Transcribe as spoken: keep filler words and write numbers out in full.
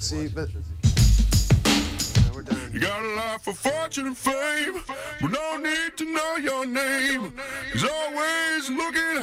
See, but yeah, we're done. You got a life for fortune and fame, but no need to know your name. He's always looking